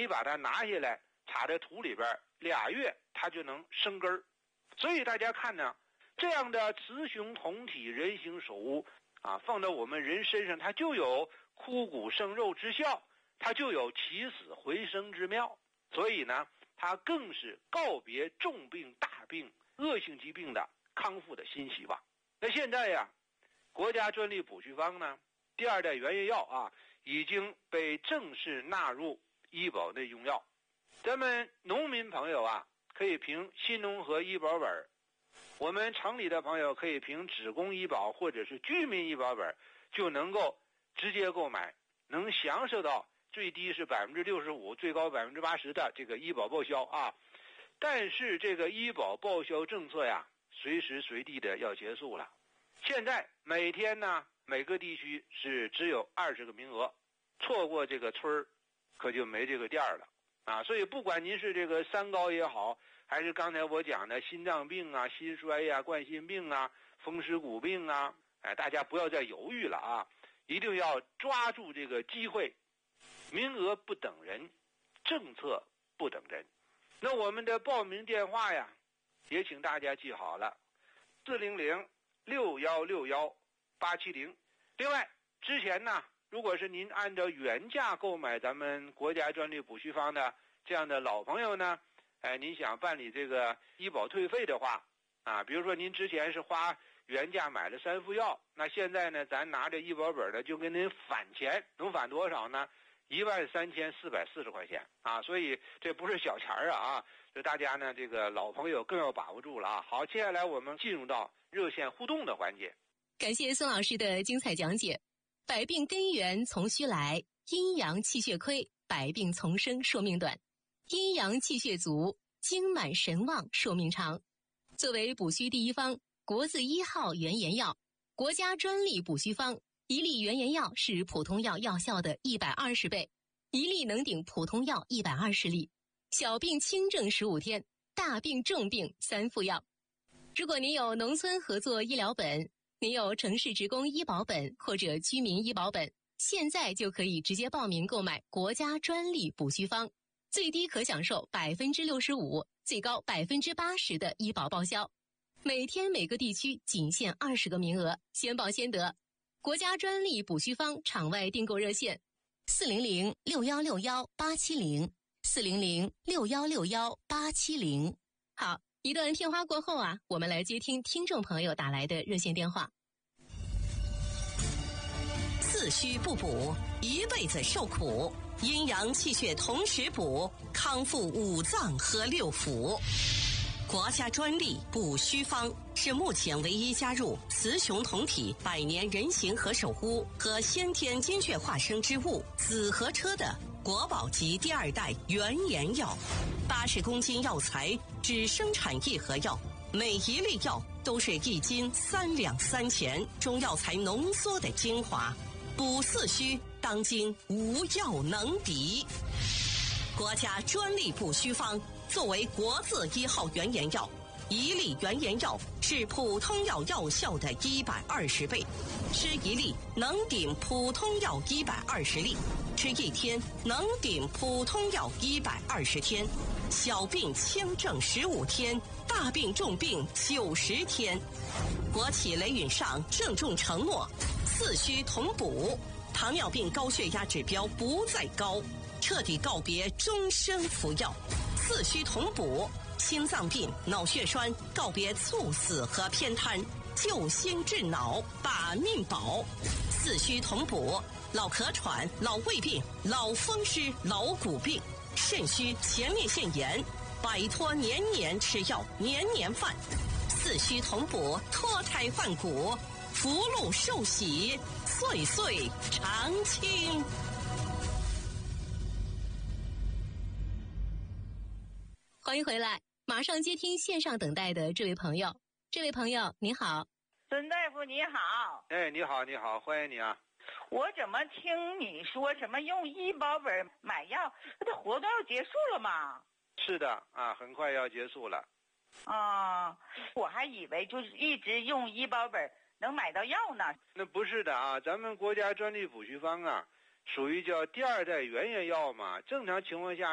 你把它拿下来插在土里边2月它就能生根儿。所以大家看呢，这样的雌雄同体人形手物啊，放到我们人身上，它就有枯骨生肉之效，它就有起死回生之妙。所以呢，它更是告别重病大病恶性疾病的康复的新希望。那现在呀，国家专利补虚方呢，第2代原研药啊，已经被正式纳入医保内用药。咱们农民朋友啊，可以凭新农合医保本，我们城里的朋友可以凭职工医保或者是居民医保本，就能够直接购买，能享受到最低是 65%， 最高 80% 的这个医保报销啊。但是这个医保报销政策呀，随时随地的要结束了。现在每天呢，每个地区是只有20个名额，错过这个村儿，可就没这个店了啊。所以不管您是这个三高也好，还是刚才我讲的心脏病啊、心衰呀、冠心病啊、风湿骨病啊，大家不要再犹豫了啊，一定要抓住这个机会。名额不等人，政策不等人。那我们的报名电话呀，也请大家记好了，400-6161-870。另外，之前呢，如果是您按照原价购买咱们国家专利补虚方的这样的老朋友呢，您想办理这个医保退费的话啊，比如说您之前是花原价买了3副药，那现在呢，咱拿着医保本呢，就跟您返钱，能返多少呢？13440块钱啊，所以这不是小钱啊！所以大家呢，这个老朋友更要把握住了啊。好，接下来我们进入到热线互动的环节。 感谢孙老师的精彩讲解。百病根源从虚来，阴阳气血亏，百病丛生，寿命短；阴阳气血足，精满神旺，寿命长。作为补虚第一方，国字1号原研药，国家专利补虚方。1粒原研药是普通药药效的120倍，1粒能顶普通药120粒。小病轻症15天，大病重病3副药。如果您有农村合作医疗本，您有城市职工医保本或者居民医保本，现在就可以直接报名购买国家专利补虚方，最低可享受 65%， 最高 80% 的医保报销。每天每个地区仅限20个名额，先报先得。国家专利补虚方场外订购热线400-6161-870 400-6161-870。好，一段片花过后啊，我们来接听听众朋友打来的热线电话。 四虚不补，一辈子受苦；阴阳气血同时补，康复5脏和6腑。国家专利补虚方是目前唯一加入雌雄同体百年人形和手污和先天精血化生之物紫河车的国宝级第2代原研药。80公斤药材只生产1盒药，每1粒药都是1斤3两3钱中药材浓缩的精华，补四虚当今无药能敌。国家专利补虚方作为国字1号原研药，1粒原研药是普通药药效的120倍，吃1粒能顶普通药120粒，吃1天能顶普通药120天，小病轻症15天，大病重病90天。国企雷允上郑重承诺，四虚同补，糖尿病高血压指标不再高，彻底告别终身服药。四虚同补，心脏病、脑血栓告别猝死和偏瘫，救心治脑，把命保。四虚同补，老咳喘、老胃病、老风湿、老骨病，肾虚、前列腺炎，摆脱年年吃药、年年犯。四虚同补，脱胎换骨，福禄寿喜，岁岁长青。 欢迎回来，马上接听线上等待的这位朋友。这位朋友你好。 孙大夫你好。 你好你好，欢迎你啊。 我怎么听你说什么用医保本买药，这活动要结束了吗？ 是的啊，很快要结束了。 我还以为就是一直用医保本能买到药呢。 那不是的啊，咱们国家专利补虚方啊，属于叫第2代原研药嘛，正常情况下